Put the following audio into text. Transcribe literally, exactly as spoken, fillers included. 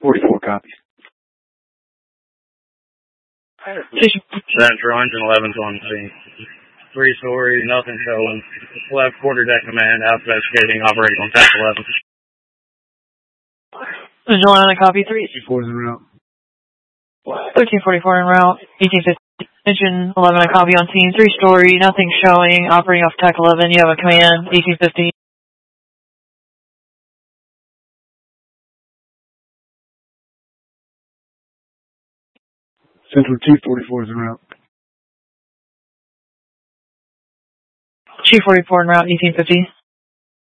forty-four copies. Central, engine eleven's on scene. Three story, nothing showing. Left quarter deck command, alphabet skating, operating on tack eleven. Engine eleven, copy three. four is en route. thirteen forty-four en route. eighteen fifty. Engine eleven, I copy on scene. Three story, nothing showing. Operating off tack eleven. You have a command. eighteen fifty. Central Chief forty-four is en route. Chief forty-four en route. eighteen fifty.